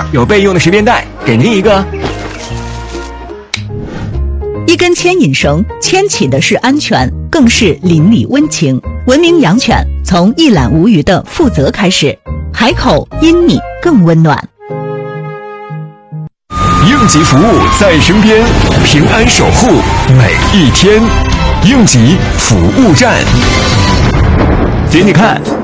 有备用的十便带，给您一个。 一根牵引绳牵起的是安全，更是邻里温情。文明养犬从一览无余的负责开始，海口因你更温暖。 应急服务在身边，平安守护每一天。应急服务站，点点看。